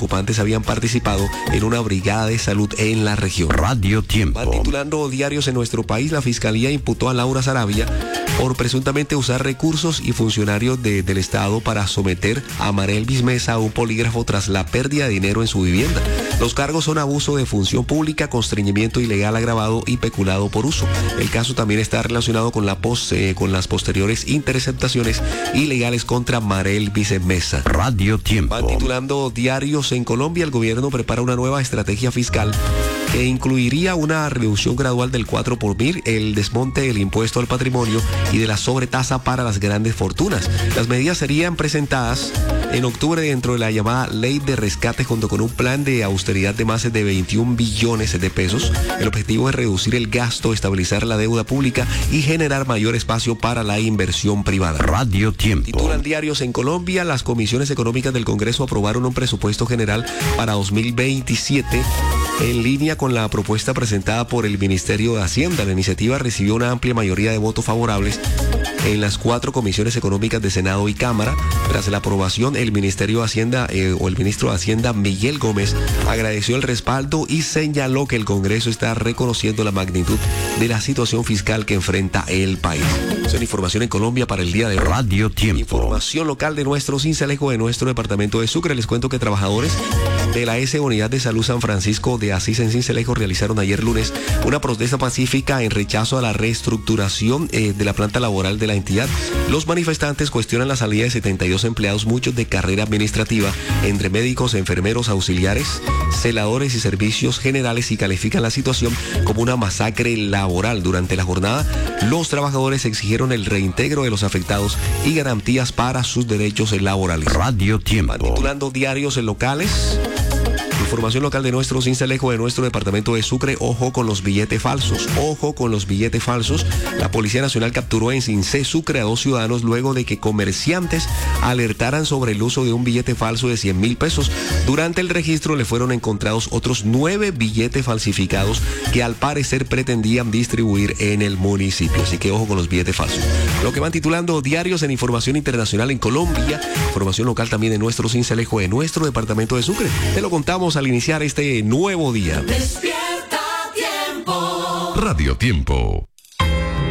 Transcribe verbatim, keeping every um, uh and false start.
ocupantes habían participado en una brigada de salud en la región. Radio Tiempo. Van titulando diarios en nuestro país. La Fiscalía imputó a Laura Sarabia por presuntamente usar recursos y funcionarios de, del Estado para someter a Marelvis Mesa a un polígrafo tras la pérdida de dinero en su vivienda. Los cargos son abuso de función pública, constreñimiento ilegal agravado y peculado por uso. El caso también está relacionado con, la pos, eh, con las posteriores interceptaciones ilegales contra Marelvis Mesa. Radio Tiempo. Van titulando diarios en Colombia. El gobierno prepara una nueva estrategia fiscal que incluiría una reducción gradual del cuatro por mil, el desmonte del impuesto al patrimonio y de la sobretasa para las grandes fortunas. Las medidas serían presentadas en octubre dentro de la llamada Ley de Rescate junto con un plan de austeridad de más de veintiún billones de pesos. El objetivo es reducir el gasto, estabilizar la deuda pública y generar mayor espacio para la inversión privada. Radio Tiempo. Titulan diarios en Colombia. Las comisiones económicas del Congreso aprobaron un presupuesto general para dos mil veintisiete en línea con la propuesta presentada por el Ministerio de Hacienda. La iniciativa recibió una amplia mayoría de votos favorables en las cuatro comisiones económicas de Senado y Cámara. Tras la aprobación, el Ministerio de Hacienda eh, o el ministro de Hacienda, Miguel Gómez, agradeció el respaldo y señaló que el Congreso está reconociendo la magnitud de la situación fiscal que enfrenta el país. Son información en Colombia para el día de hoy. Radio Tiempo. Información local de nuestro Cincelejo, de nuestro departamento de Sucre. Les cuento que trabajadores de la S Unidad de Salud San Francisco de Asís en Cincelejo realizaron ayer lunes una protesta pacífica en rechazo a la reestructuración eh, de la planta laboral de la entidad. Los manifestantes cuestionan la salida de setenta y dos empleados, muchos de carrera administrativa, entre médicos, enfermeros, auxiliares, celadores y servicios generales, y califican la situación como una masacre laboral. Durante la jornada, los trabajadores exigieron el reintegro de los afectados y garantías para sus derechos laborales. Radio Tiempo. Van titulando diarios locales. Información local de nuestro Cincelejo, de nuestro departamento de Sucre. Ojo con los billetes falsos. Ojo con los billetes falsos. La Policía Nacional capturó en Cincé, Sucre, a dos ciudadanos luego de que comerciantes alertaran sobre el uso de un billete falso de cien mil pesos. Durante el registro le fueron encontrados otros nueve billetes falsificados que al parecer pretendían distribuir en el municipio. Así que ojo con los billetes falsos. Lo que van titulando diarios en información internacional en Colombia. Información local también de nuestro Cincelejo, de nuestro departamento de Sucre. Te lo contamos al iniciar este nuevo día. Despierta Tiempo. Radio Tiempo.